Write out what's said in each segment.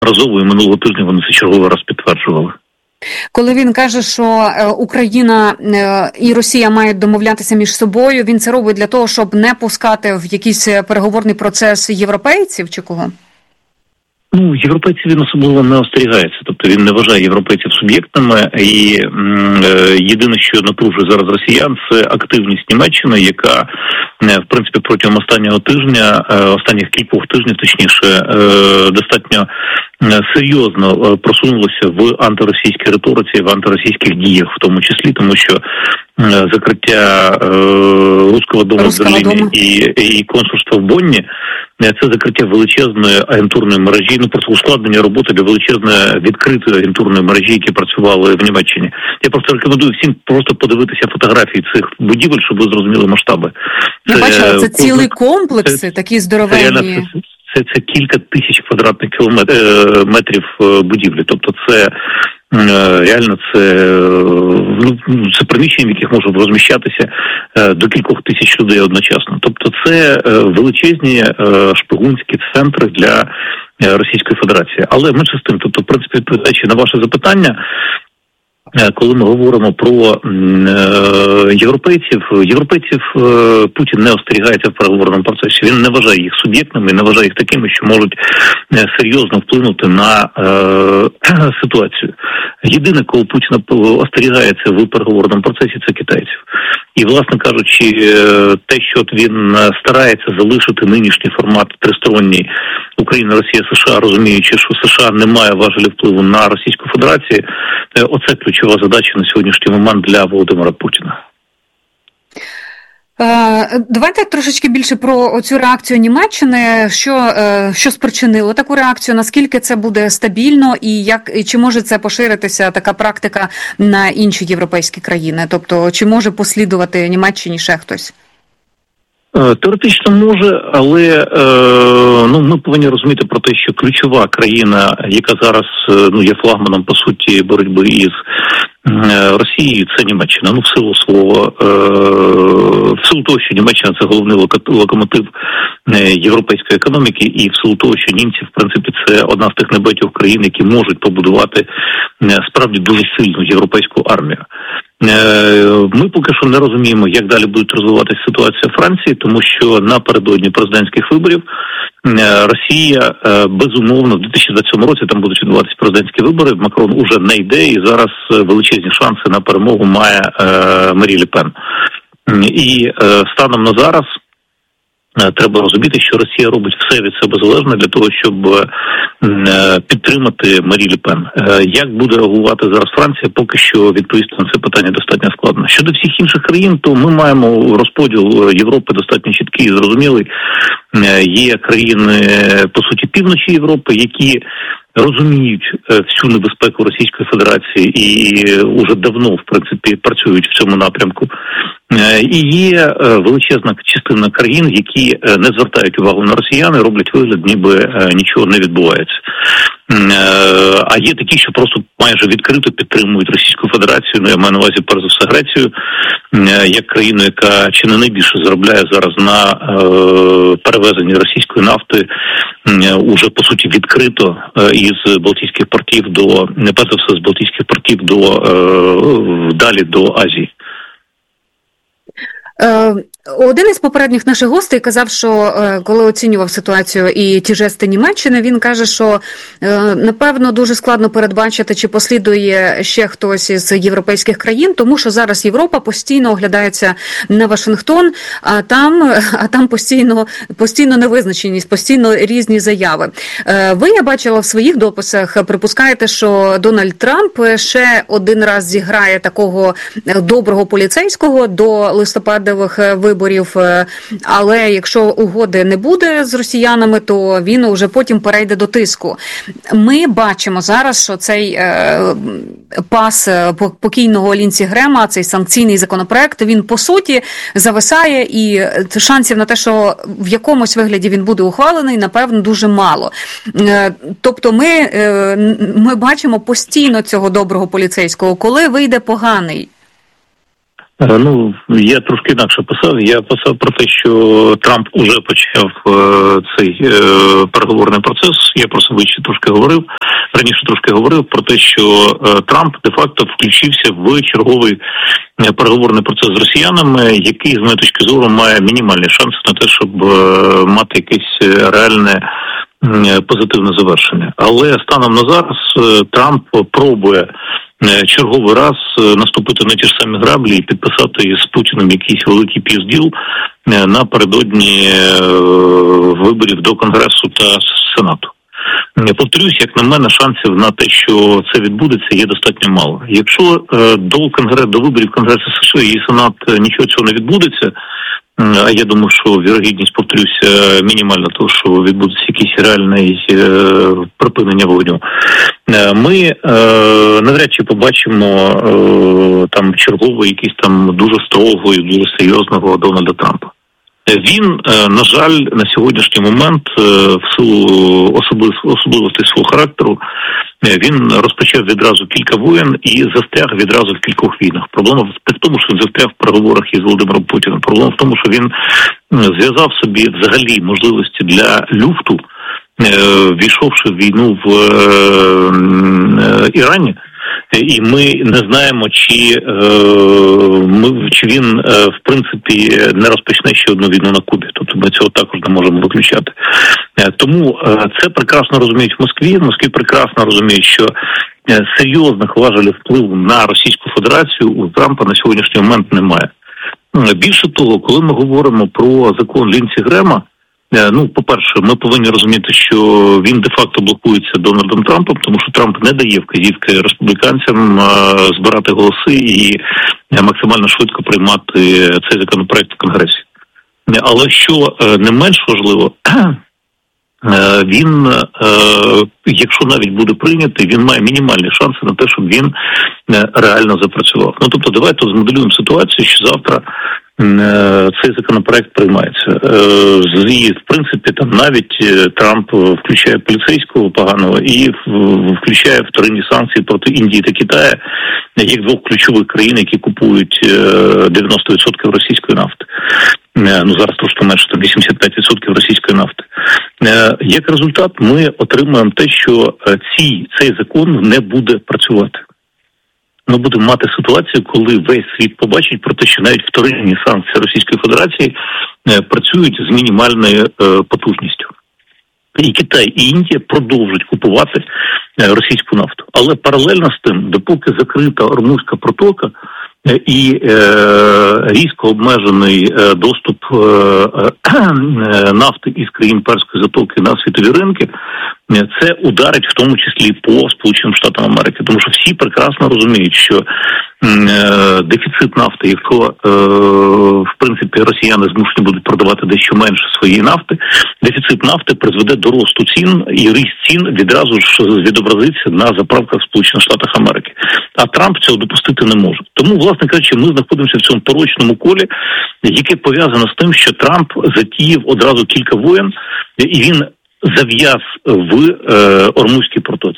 разово, і минулого тижня вони це черговий раз підтверджували. Коли він каже, що Україна і Росія мають домовлятися між собою, він це робить для того, щоб не пускати в якийсь переговорний процес європейців чи кого? Ну, європейців він особливо не остерігається, тобто він не вважає європейців суб'єктами, і єдине, що напружує зараз росіян, це активність Німеччини, яка, в принципі, протягом останніх кількох тижнів, точніше, достатньо серйозно просунулося в антиросійській риториці, в антиросійських діях, в тому числі, тому що закриття Руського дому в Берліні і консульства в Бонні – це закриття величезної агентурної мережі, просто ускладнення роботи для величезної відкритої агентурної мережі, які працювали в Німеччині. Я просто рекомендую всім просто подивитися фотографії цих будівель, щоб ви зрозуміли масштаби. Я бачила, це цілі комплекси, такі здоровенні. Це кілька тисяч квадратних метрів будівлі. Тобто це реально це приміщення, в яких можуть розміщатися до кількох тисяч людей одночасно. Тобто це величезні шпигунські центри для Російської Федерації. Але менше з тим, тобто, в принципі, відповідаючи на ваше запитання, коли ми говоримо про європейців Путін не остерігається в переговорному процесі. Він не вважає їх суб'єктними, не вважає їх такими, що можуть серйозно вплинути на ситуацію. Єдине, коли Путін остерігається в переговорному процесі, це китайців. І, власне кажучи, те, що він старається залишити нинішній формат тристоронній Україна, Росія, США, розуміючи, що США не має важелі впливу на Російську Федерацію, оце ключова задача на сьогоднішній момент для Володимира Путіна. Давайте трошечки більше про цю реакцію Німеччини. Що спричинило таку реакцію? Наскільки це буде стабільно і чи може це поширитися, така практика, на інші європейські країни? Тобто, чи може послідувати Німеччині ще хтось? Теоретично може, але ми повинні розуміти про те, що ключова країна, яка зараз є флагманом, по суті, боротьби із Росією, це Німеччина. В силу того, що Німеччина – це головний локомотив європейської економіки, і в силу того, що німці, в принципі, це одна з тих небагатьох країн, які можуть побудувати справді дуже сильну європейську армію. Ми поки що не розуміємо, як далі буде розвиватися ситуація в Франції, тому що напередодні президентських виборів Росія, безумовно, в 2027 році там будуть відбуватися президентські вибори, Макрон уже не йде, і зараз величезні шанси на перемогу має Марі Ле Пен. І станом на зараз треба розуміти, що Росія робить все від себе залежне для того, щоб підтримати Марі Ле Пен. Як буде реагувати зараз Франція, поки що відповісти на це питання достатньо складно. Щодо всіх інших країн, то ми маємо розподіл Європи достатньо чіткий і зрозумілий. Є країни, по суті, півночі Європи, які розуміють всю небезпеку Російської Федерації і уже давно, в принципі, працюють в цьому напрямку. І є величезна частина країн, які не звертають увагу на росіян і роблять вигляд, ніби нічого не відбувається. А є такі, що просто майже відкрито підтримують Російську Федерацію, я маю на увазі, перш за все, Грецію, як країну, яка чи не найбільше заробляє зараз на перевезенні російської нафти, уже, по суті, відкрито із Балтійських портів перш за все, з Балтійських портів далі до Азії. Один із попередніх наших гостей казав, що коли оцінював ситуацію і ті жести Німеччини, він каже, що напевно дуже складно передбачити, чи послідує ще хтось із європейських країн, тому що зараз Європа постійно оглядається на Вашингтон, а там постійно невизначеність, постійно різні заяви. Ви, я бачила в своїх дописах, припускаєте, що Дональд Трамп ще один раз зіграє такого доброго поліцейського до листопадових виборів, але якщо угоди не буде з росіянами, то він уже потім перейде до тиску. Ми бачимо зараз, що цей пас покійного Лінсі Грема, цей санкційний законопроект, він по суті зависає, і шансів на те, що в якомусь вигляді він буде ухвалений, напевно, дуже мало. Тобто ми бачимо постійно цього доброго поліцейського. Коли вийде поганий? Я трошки інакше писав. Я писав про те, що Трамп уже почав цей переговорний процес. Я про себе ще раніше трошки говорив про те, що Трамп де-факто включився в черговий переговорний процес з росіянами, який, з моєї точки зору, має мінімальні шанси на те, щоб мати якесь реальне позитивне завершення. Але станом на зараз Трамп пробує черговий раз наступити на ті ж самі граблі і підписати з Путіним якийсь великий півділ напередодні виборів до Конгресу та Сенату. Повторюсь, як на мене, шансів на те, що це відбудеться, є достатньо мало. Якщо до виборів Конгресу США і Сенат нічого цього не відбудеться, а я думаю, що вірогідність, повторюся, мінімальна того, що відбудеться якийсь реальний припинення вогню, ми навряд чи побачимо там черговий якийсь там дуже строгого і дуже серйозного Дональда Трампа. Він, на жаль, на сьогоднішній момент, в силу особливостей свого характеру, він розпочав відразу кілька воєн і застряг відразу в кількох війнах. Проблема в тому, що він застряг в переговорах із Володимиром Путіним. Проблема в тому, що він зв'язав собі взагалі можливості для люфту, війшовши в війну в Ірані. І ми не знаємо, чи він, в принципі, не розпочне ще одну війну на Кубі. Тобто ми цього також не можемо виключати. Тому це прекрасно розуміють в Москві. В Москві прекрасно розуміють, що серйозних важелів впливу на Російську Федерацію у Трампа на сьогоднішній момент немає. Більше того, коли ми говоримо про закон Лінсі Грема, по-перше, ми повинні розуміти, що він де-факто блокується Дональдом Трампом, тому що Трамп не дає вказівки республіканцям збирати голоси і максимально швидко приймати цей законопроект в Конгресі. Але що не менш важливо, він, якщо навіть буде прийнятий, він має мінімальні шанси на те, щоб він реально запрацював. Тобто давайте змоделюємо ситуацію, що завтра цей законопроект приймається. І, в принципі, там навіть Трамп включає поліцейського поганого і включає вторинні санкції проти Індії та Китаю, як двох ключових країн, які купують 90% російської нафти. Зараз трошки менше, там 85% російської нафти. Як результат, ми отримаємо те, що цей закон не буде працювати. Ми будемо мати ситуацію, коли весь світ побачить про те, що навіть вторинні санкції Російської Федерації працюють з мінімальною потужністю. І Китай, і Індія продовжують купувати російську нафту. Але паралельно з тим, допоки закрита Ормузька протока і різко обмежений доступ нафти із країн Перської затоки на світові ринки, це ударить в тому числі по Сполученим Штатам Америки. Тому що всі прекрасно розуміють, що дефіцит нафти, якщо, в принципі, росіяни змушені будуть продавати дещо менше своєї нафти, дефіцит нафти призведе до росту цін, і ріст цін відразу ж відобразиться на заправках в Сполучених Штатах Америки. А Трамп цього допустити не може. Тому, власне кажучи, ми знаходимося в цьому порочному колі, яке пов'язано з тим, що Трамп затіяв одразу кілька воєн, і він зав'яз в Ормузькій протоці.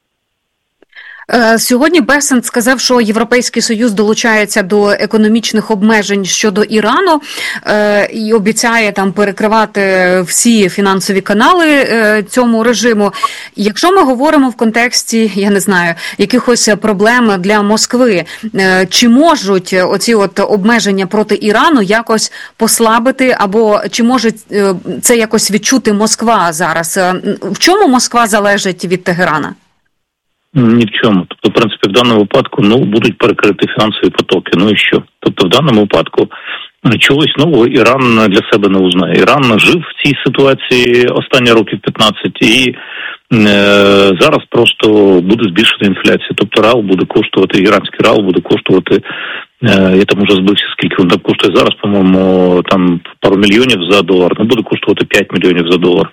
Сьогодні Бесент сказав, що Європейський Союз долучається до економічних обмежень щодо Ірану і обіцяє там перекривати всі фінансові канали цьому режиму. Якщо ми говоримо в контексті, я не знаю, якихось проблем для Москви, чи можуть оці обмеження проти Ірану якось послабити, або чи може це якось відчути Москва зараз? В чому Москва залежить від Тегерана? Ні в чому. Тобто, в принципі, в даному випадку, будуть перекриті фінансові потоки. І що? Тобто, в даному випадку чогось нового Іран для себе не узнає. Іран жив в цій ситуації останні років 15, і зараз просто буде збільшена інфляція. Тобто, РАЛ буде коштувати, іранський РАЛ буде коштувати, я там уже збився, скільки він там коштує зараз, по-моєму, там пару мільйонів за долар, буде коштувати 5 мільйонів за долар.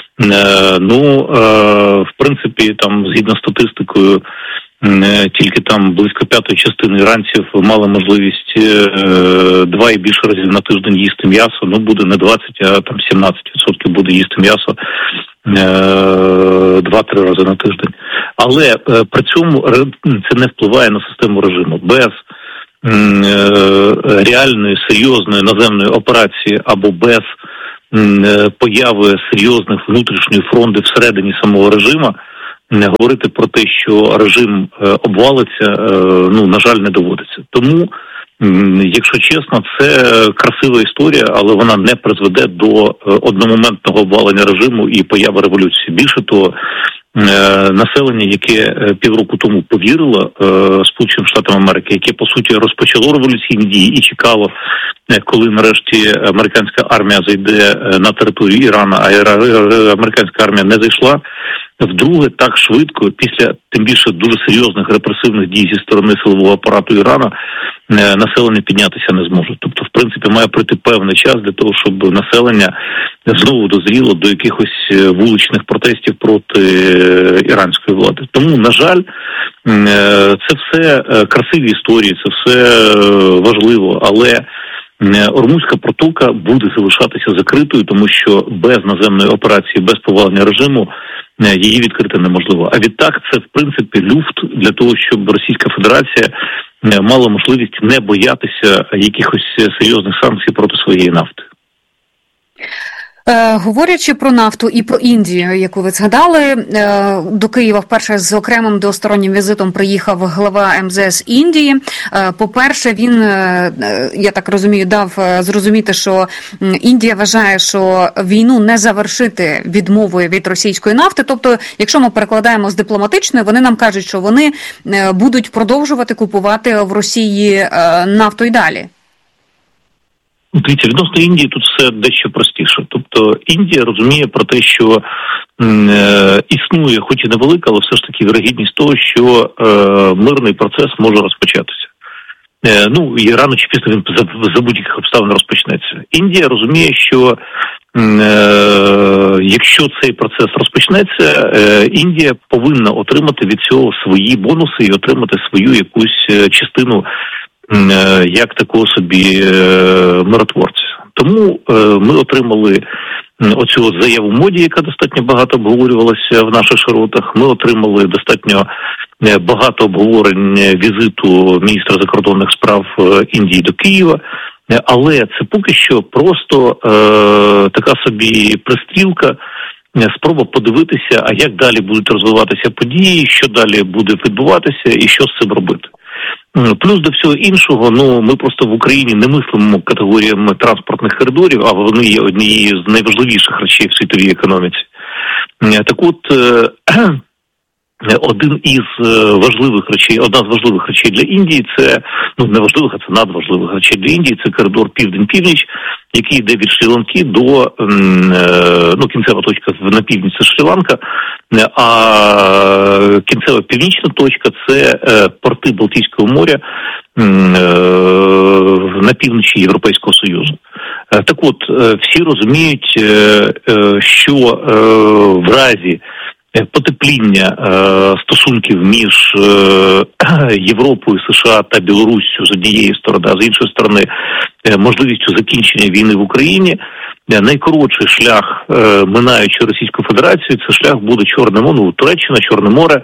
В принципі, там, згідно з статистикою, тільки там близько 1/5 іранців мали можливість 2 і більше разів на тиждень їсти м'ясо. Буде не 20, а там 17% буде їсти м'ясо 2-3 рази на тиждень. Але при цьому це не впливає на систему режиму. Без реальної, серйозної наземної операції або без появи серйозних внутрішніх фронтів всередині самого режиму, говорити про те, що режим обвалиться, на жаль, не доводиться. Тому, якщо чесно, це красива історія, але вона не призведе до одномоментного обвалення режиму і появи революції. Більше того, населення, яке півроку тому повірило Сполученим Штатам Америки, яке, по суті, розпочало революційні дії і чекало, коли нарешті американська армія зайде на територію Ірану, а американська армія не зайшла, вдруге так швидко, після тим більше дуже серйозних репресивних дій зі сторони силового апарату Ірану, населення піднятися не зможе. Тобто, в принципі, має пройти певний час для того, щоб населення знову дозріло до якихось вуличних протестів проти іранської влади. Тому, на жаль, це все красиві історії, це все важливо, але Ормузька протока буде залишатися закритою, тому що без наземної операції, без повалення режиму її відкрити неможливо. А відтак це, в принципі, люфт для того, щоб Російська Федерація мала можливість не боятися якихось серйозних санкцій проти своєї нафти. Говорячи про нафту і про Індію, яку ви згадали, до Києва вперше з окремим двостороннім візитом приїхав глава МЗС Індії. По-перше, він, я так розумію, дав зрозуміти, що Індія вважає, що війну не завершити відмовою від російської нафти. Тобто, якщо ми перекладаємо з дипломатичної, вони нам кажуть, що вони будуть продовжувати купувати в Росії нафту і далі. Дивіться, відносно Індії тут все дещо простіше. Тобто Індія розуміє про те, що існує, хоч і невелика, але все ж таки вірогідність того, що мирний процес може розпочатися. І рано чи пізно він за будь-яких обставин розпочнеться. Індія розуміє, що якщо цей процес розпочнеться, Індія повинна отримати від цього свої бонуси і отримати свою якусь частину як такого собі миротворця. Тому ми отримали оцю заяву Моді, яка достатньо багато обговорювалася в наших широтах. Ми отримали достатньо багато обговорень візиту міністра закордонних справ Індії до Києва. Але це поки що просто така собі пристрілка, спроба подивитися, а як далі будуть розвиватися події, що далі буде відбуватися і що з цим робити. Плюс до всього іншого, ми просто в Україні не мислимо категоріями транспортних коридорів, а вони є однією з найважливіших речей в світовій економіці. Так от, одна з важливих речей для Індії, це, не важливих, а це надважливих речей для Індії, це коридор Південь-Північ, який йде від Шрі-Ланки до, кінцева точка на півдні – це Шрі-Ланка, а кінцева північна точка – це порти Балтійського моря на півночі Європейського Союзу. Так от, всі розуміють, що в разі потепління стосунків між Європою, США та Білоруссю з однієї сторони, а з іншої сторони можливістю закінчення війни в Україні, найкоротший шлях, минаючи Російську Федерацію, це шлях буде Чорне море, Туреччина, Чорне море,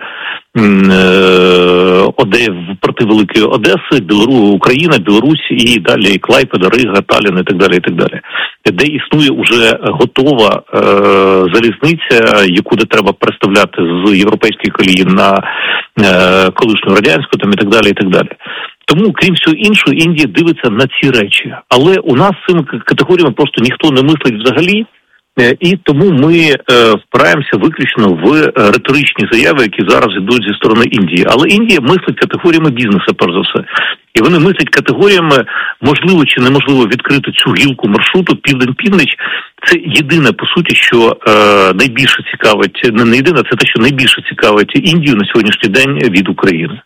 порти Великої Одеси, Україна, Білорусь і далі Клайпеда, Рига, Таллін і так далі, де існує уже готова залізниця, яку де треба переставляти з європейської колії на колишню радянську і так далі, і так далі. Тому, крім всього іншого, Індія дивиться на ці речі. Але у нас з цими категоріями просто ніхто не мислить взагалі, і тому ми впираємося виключно в риторичні заяви, які зараз йдуть зі сторони Індії. Але Індія мислить категоріями бізнесу, перш за все. І вони мислять категоріями, можливо чи неможливо відкрити цю гілку маршруту Південь-Північ. Це єдине, по суті, що найбільше цікавить, не єдине, це те, що найбільше цікавить Індію на сьогоднішній день від України.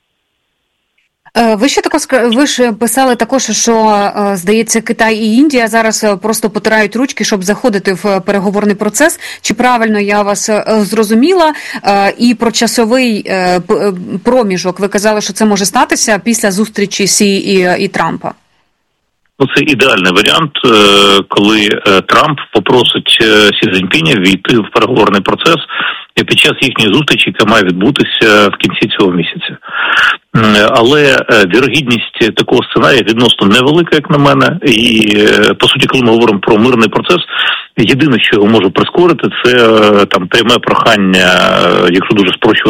Ви ж писали також, що, здається, Китай і Індія зараз просто потирають ручки, щоб заходити в переговорний процес. Чи правильно я вас зрозуміла? І про часовий проміжок ви казали, що це може статися після зустрічі Сі і Трампа? Це ідеальний варіант, коли Трамп попросить Сі Цзіньпіня війти в переговорний процес під час їхньої зустрічі, яка має відбутися в кінці цього місяця. Але вірогідність такого сценарія відносно невелика, як на мене, і по суті, коли ми говоримо про мирний процес, єдине, що його може прискорити, це там пряме прохання, якщо дуже спрощувати